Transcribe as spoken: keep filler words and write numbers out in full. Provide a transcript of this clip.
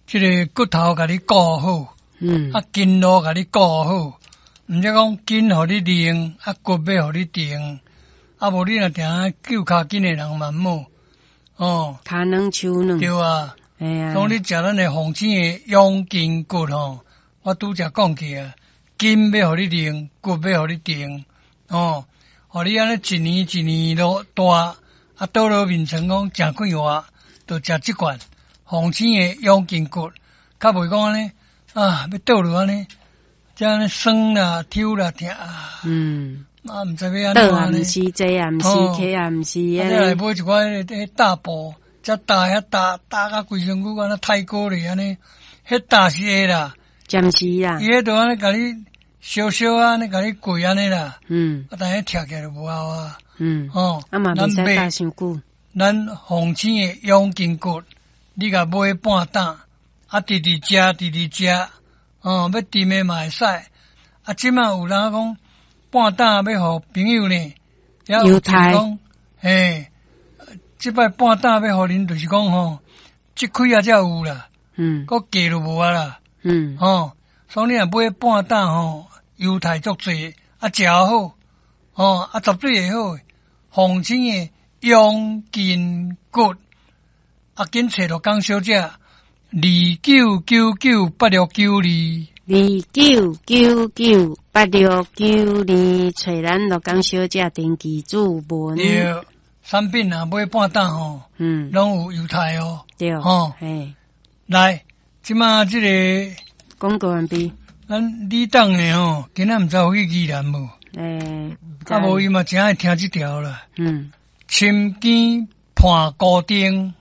这个骨头甲你顾好， 嗯， 啊筋络甲你顾好，毋则讲筋互你练，啊骨要互你定，啊无你若定啊救骹筋的人嘛冇，哦， 骹软手软， 对啊。 哎呀， 讲你食咱的凤青的养筋骨吼，我拄则讲起啊，筋要互你练，骨要互你定，哦，互你安尼一年一年落大，啊倒落面床讲诚快活，就食即罐凤青的养筋骨，较袂讲安尼啊，要倒落安尼，即安尼酸啦、抽啦、疼啊， 嗯， 啊毋知要安倒也怎安尼， 毋是，坐也毋是， 哦起也毋是， 啊， 安再来尼， 买一寡迄大布，则大遐大大甲规身躯安尼太高咧安尼，迄大是会啦， 暂时啦伊，迄度安尼甲你小小安尼甲你跪安尼啦， 嗯啊，但迄拆起来就无效啊， 嗯， 哦， 啊嘛袂使搭伤久， 咱凤青的养筋骨，你甲买半担，啊，直直食，直直食，哦，要甜的嘛会使，啊，即马有人讲半担要互朋友呢，也有就是犹太讲，嘿，即摆半担要互恁，就是讲吼，即开啊才有啦， 嗯搁价就无啊啦， 嗯， 吼，所以你若买半担吼，犹太足济，啊，食好，吼，啊，绝对会好，凤青的养筋骨，啊，紧找着江小姐，二九九九八六九二， 二九九九八六九二，找咱罗江小姐登记注文， 对，产品若买半担吼， 嗯， 拢有犹太哦， 对， 吼嘿， 来，即马即个广告完毕， 咱李党的吼，今仔毋知有去宜兰无？ 诶， 啊，无伊嘛真爱听即条啦。 嗯， 深更伴孤灯，